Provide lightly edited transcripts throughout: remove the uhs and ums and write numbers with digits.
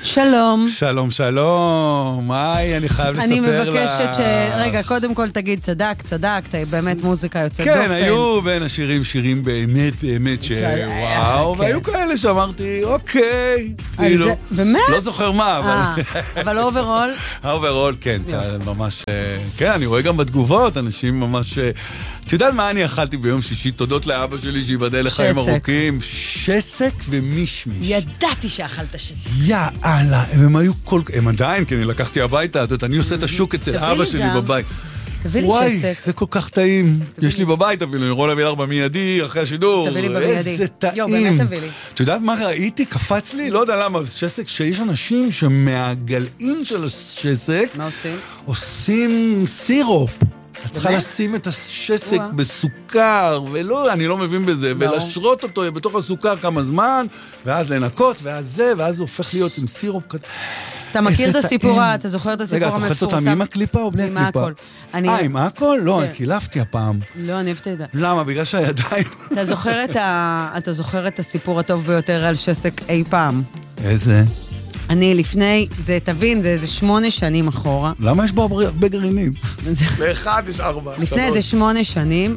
שלום. שלום, שלום. היי, אני חייב לספר לך. אני מבקשת רגע, קודם כל תגיד צדקת, באמת מוזיקה יוצאת דופן. כן, היו בין השירים שירים באמת שוואו, והיו כאלה שאמרתי, אוקיי. באמת? לא זוכר מה, אבל... אבל אוברול? האוברול, כן, ממש... כן, אני רואה גם בתגובות, אנשים ממש... את יודעת מה אני אכלתי ביום שישי? תודות לאבא שלי שיבדל לחיים ארוכים. שסק ומישמיש. ידעתי שאכלת שסק. יאללה, הם היו הם עדיין, כי אני לקחתי הביתה, אני עושה את השוק אצל אבא שלי בבית. תביא לי שסק. וואי, זה כל כך טעים. יש לי בבית אפילו, אני רואה להביא לך במיידי, אחרי השידור. תביא לי במיידי. איזה טעים. יו, באמת תביא לי. אתה יודעת מה ראיתי? קפץ לי? לא יודע למה, שסק, שיש אנשים שמהגלעין של השסק... מה עושים? עושים סירופ. את צריכה לשים את השסק בסוכר, ולא, אני לא מבין בזה, ולשרות אותו בתוך הסוכר כמה זמן, ואז לנקות, ואז זה הופך להיות עם סירופ כזה. אתה מכיר את הסיפור, אתה זוכר את הסיפור המפורסם? רגע, את אוכלת אותם עם הקליפה או בלי הקליפה? עם הכל. עם הכל? לא, קילפתי הפעם. לא, אני אוהבת את זה. למה? בגלל שהידיים... אתה זוכר את הסיפור הטוב ביותר על שסק אי פעם? איזה? אני לפני, תבין, זה איזה 8 שנים אחורה. למה יש בו הרבה גרעינים? לאחד יש 4. לפני איזה 8 שנים,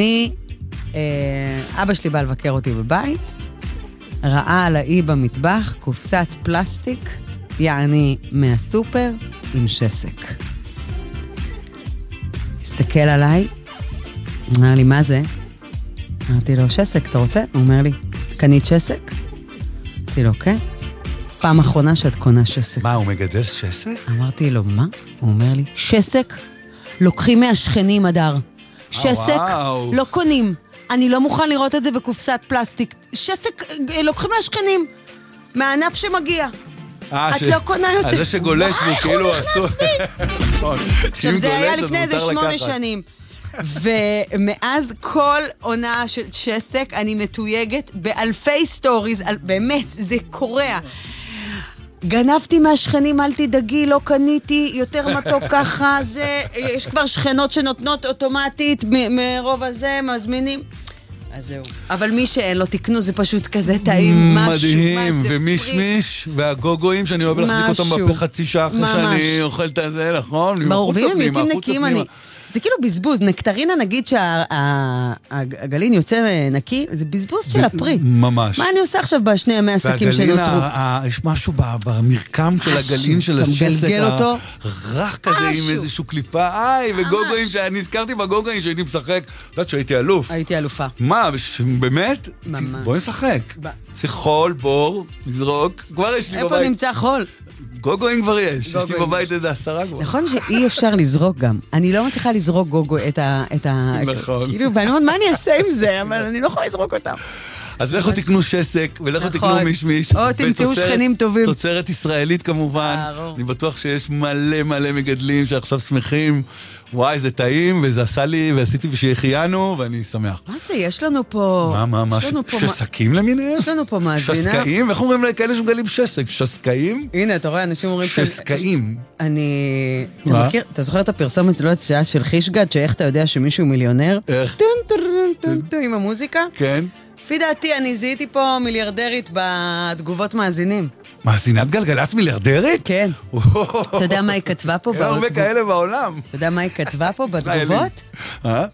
אבא שלי בא לבקר אותי בבית, ראה על האי במטבח קופסת פלסטיק, יעני מהסופר, עם שסק. הסתכל עליי, אמר לי, מה זה? אמרתי לו, שסק, אתה רוצה? הוא אומר לי, קנית שסק? אמרתי לו, כן. פעם אחרונה שאת קונה שסק. מה, הוא מגדל שסק? אמרתי לו, מה? הוא אומר לי, שסק? לוקחים מהשכנים, אדר. שסק? לא קונים. אני לא מוכן לראות את זה בקופסת פלסטיק. שסק לוקחים מהשכנים. מהענף שמגיע. את לא קונה יותר. זה שגולש והוא כאילו עשו... עכשיו, זה היה לפני איזה 8 שנים. ומאז כל עונה של שסק אני מתויגת באלפי סטוריז, באמת, זה קורע. גנבתי מהשכנים, אל תדאגי, לא קניתי, יותר מתוק ככה, יש כבר שכנות שנותנות אוטומטית מרוב הזה, מזמינים. אז זהו. אבל מי שאין לו תקנו, זה פשוט כזה טעים, משהו. מדהים, ומישמיש, והגוגויים שאני אוהב להחזיק אותם בפה חצי שעה אחרי שאני אוכלת את זה, נכון? ברור, ואם יוצאים נקיים, זה כאילו בזבוז, נקטרינה נגיד שהגלין יוצא נקי, זה בזבוז של הפרי. ממש. מה אני עושה עכשיו בשני ימי עסקים שנותרו? והגלין, יש משהו במרקם של הגלין של השסק, רך כזה עם איזשהו קליפה, וגוגויים, שאני הזכרתי בגוגויים שהייתי משחק, יודעת שהייתי אלוף. הייתי אלופה. מה, באמת? בואי נשחק. צריך חול, בור, נזרוק, כבר יש לי בבית. איפה נמצא חול? גוגויים כבר יש לי בבית איזה 10 כבר. נכון שאי אפשר לזרוק גם. אני לא מצליחה לזרוק גוגו את נכון. כאילו, ואני אומרת, מה אני אעשה עם זה? אבל אני לא יכולה לזרוק אותם. אז לכו תקנו שסק, ולכו תקנו מישמיש. או תמצאו שכנים טובים. תוצרת ישראלית כמובן. אני בטוח שיש מלא מגדלים שעכשיו שמחים. וואי, זה טעים, וזה עשה לי, ועשיתי ושהחיינו, ואני שמח. מה זה? יש לנו פה... מה? שסקים למיניהם? יש לנו פה מאזינה. שסקאים? איך אומרים כאלה שמגלים שסק? שסקאים? הנה, אתה רואה, אנשים אומרים... שסקאים. אתה זוכר את הפרסומת, לא הצעה של חישגד, שאיך אתה יודע שמישהו מיליונר? איך? עם המוזיקה? כן. לפי דעתי, אני זיהיתי פה מיליארדרית בתגובות מאזינים. מאזינת גלגלצ מיליארדרית? כן. אתה יודע מה היא כתבה פה? אין הרבה כאלה בעולם. אתה יודע מה היא כתבה פה בתגובות?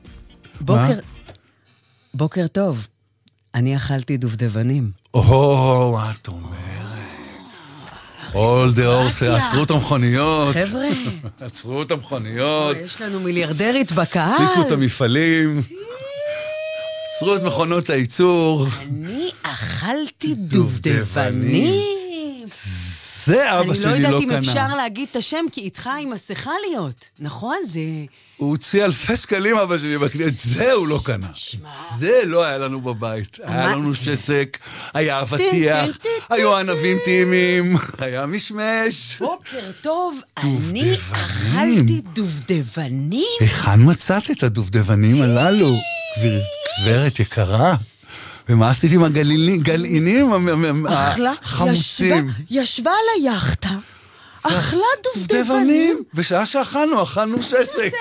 בוקר טוב. אני אכלתי דובדבנים. מה את אומרת? all the horses, עצרו את המכוניות. חבר'ה. עצרו את המכוניות. יש לנו מיליארדרית בקהל. הפסיקו את המפעלים. עצרו את מכונות הייצור. אני אכלתי דובדבנים. זה אבא שלי לא קנה. אני לא יודעת אם אפשר להגיד את השם, כי היא צריכה עם מסכה להיות. נכון? זה... הוא הוציא אלפי שקלים אבא שלי בקנית, זה הוא לא קנה. זה לא היה לנו בבית. היה לנו שסק, היה אבטיח, היו ענבים טעימים, היה משמש. בוקר טוב, אני אכלתי דובדבנים. היכן מצאת את הדובדבנים הללו? גברת יקרה. ומה עשית עם הגלעינים החמוצים? ישבה על היחטה, אכלה דובדבנים. ושעה שאכלנו שסק.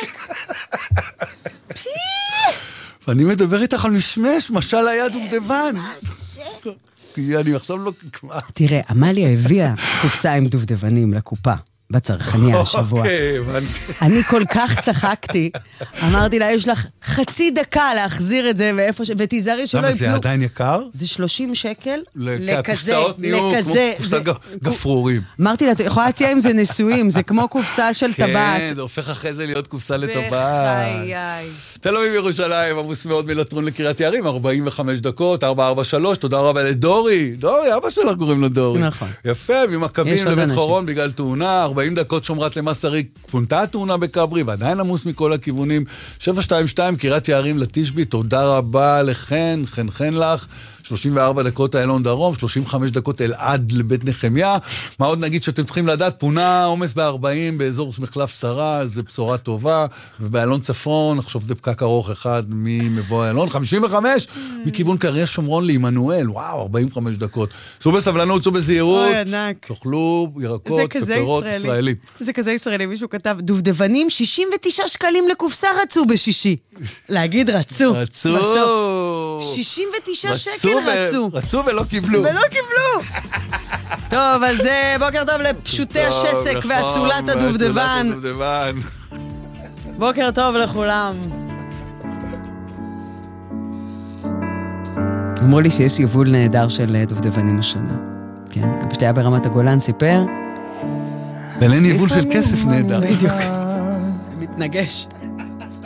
ואני מדבר איתך על משמש, משל היה דובדבן. מה זה? אני עכשיו לא... תראה, אמליה הביאה קופסה עם דובדבנים לקופה. בצרכניה השבוע. אוקיי, הבנתי. אני כל כך צחקתי, אמרתי לה, יש לך חצי דקה להחזיר את זה, ותיזהרי שלא יפלו. למה זה עדיין יקר? זה 30 שקל לכזה. הקופסאות נהיו קופסה גפרורים. אמרתי לה, יכולה להציע אם זה נשואים, זה כמו קופסה של טבעת. כן, זה הופך אחרי זה להיות קופסה לטבעת. תל אביב ירושלים, עמוס מאוד מלטרון לקריית יערים, 45 דקות, 443, תודה רבה לדורי. דורי, אבא שלך קוראים לו דורי. נכון. יפה, ממכבים לבית חורון בגלל תאונה, 40 דקות שומרת למסרי, פונתה התאונה בקברי, ועדיין עמוס מכל הכיוונים. 722, קריית יערים לתשבי, תודה רבה לכן, חן לך. 34 דקות האלון דרום, 35 דקות אלעד לבית נחמיה. מה עוד נגיד שאתם צריכים לדעת? פונה עומס ב-40 באזור מחלף שרה, זה בשורה טובה, ובאלון צפון, עכשיו זה פקק ארוך אחד ממבוא האלון, 55 מכיוון קריה שומרון לעמנואל, וואו, 45 דקות. סעו בסבלנות, סעו בזהירות, תאכלו ירקות ופירות ישראלים. זה כזה ישראלי, מישהו כתב, דובדבנים 69 שקלים לקופסה רצו בשישי. להגיד רצו. 69 שקל רצו ולא קיבלו. טוב, אז בוקר טוב לפשוטי השסק ואצולת הדובדבן. בוקר טוב לכולם. אמרו לי שיש יבול נהדר של דובדבנים השנה. כן, אבא שלי היה ברמת הגולן, סיפר. ולן יבול של כסף נהדר. בדיוק. זה מתנגש.